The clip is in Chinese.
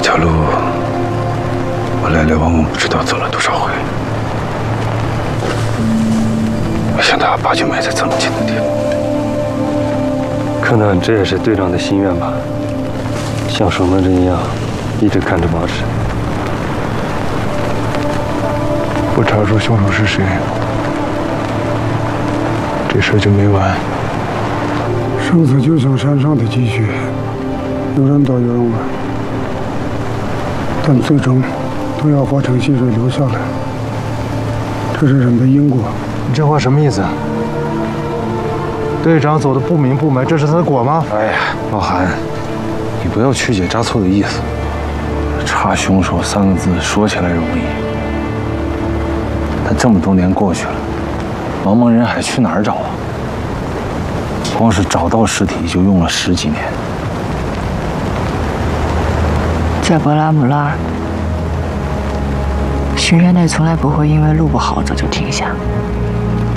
条路，我来来往往不知道走了多少回。我想他把就埋在这么近的地方。 可能这也是队长的心愿吧，像守门人一样，一直看着毛纸。 不查出凶手是谁，这事就没完。生死就像山上的积雪，有人到有人往，但最终都要化成溪水流下来。这是人的因果。 你这话什么意思？队长走的不明不白，这是他的果吗？ 哎呀，老韩，你不要曲解查错的意思。查凶手3个字说起来容易，但这么多年过去了，茫茫人海去哪儿找啊？光是找到尸体就用了10几年。 在博拉姆拉，巡山队从来不会因为路不好走就停下。